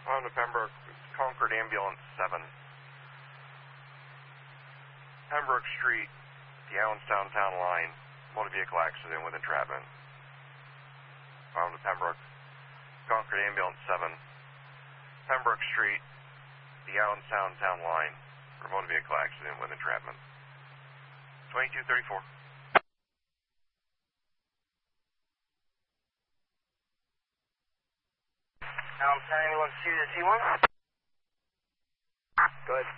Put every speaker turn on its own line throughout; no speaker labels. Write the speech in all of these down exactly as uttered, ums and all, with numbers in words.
On to Pembroke, Concord Ambulance seven. Pembroke Street, the Allenstown Town Line, motor vehicle accident with entrapment. On to Pembroke, Concord Ambulance seven. Pembroke Street, the Allenstown Town Line, for motor vehicle accident with entrapment. twenty-two thirty-four.
Allenstown Ambulance two to C one.
Good.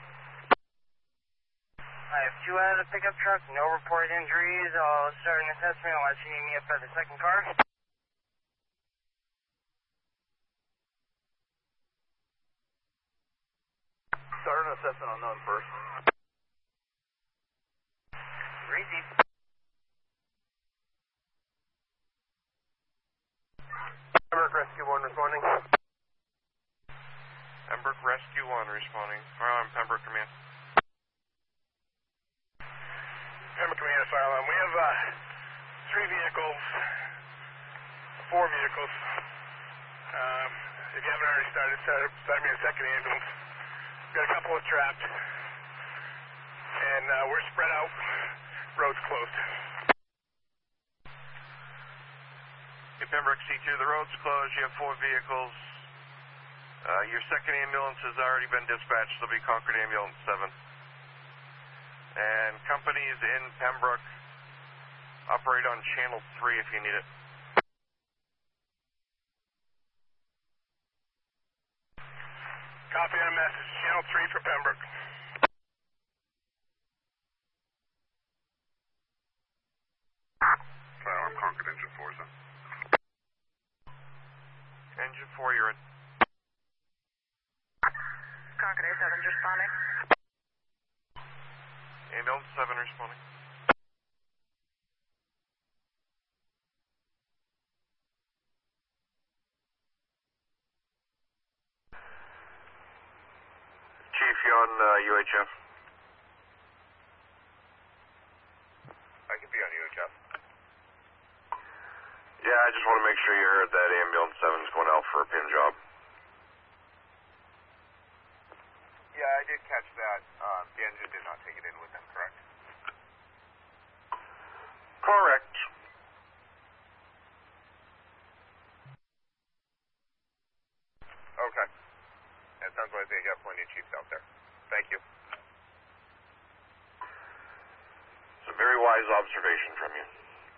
I have two out of the pickup truck, no reported injuries. I'll start an assessment unless you need me up at the second car.
Start an assessment on them first.
Receive.
Pembroke Rescue one responding.
Pembroke Rescue one responding. Fire alarm, Pembroke Command.
Pembroke Command, fire alarm. We have uh, three vehicles, four vehicles. Um, if you haven't already started, start, start me a second ambulance. We've got a couple of trapped, and uh, we're spread out. Road's closed.
Okay, Pembroke C two, the road's closed. You have four vehicles. Uh, your second ambulance has already been dispatched. There'll be Concord Ambulance seven. And companies in Pembroke operate on channel three if you need it.
Copy on message, channel three for Pembroke. Fire alarm, Concord, engine four, sir.
Engine four, you're in.
Concord A seven responding.
Ambulance seven responding. Chief, you on uh, U H F?
I can be on U H F.
Yeah, I just want to make sure you heard that Ambulance seven is going out for a pin job.
Yeah, I did catch that. Um, the engine did not take it in with them, correct?
Correct.
Okay. It sounds like they got plenty of chiefs out there. Thank you.
It's a very wise observation from you.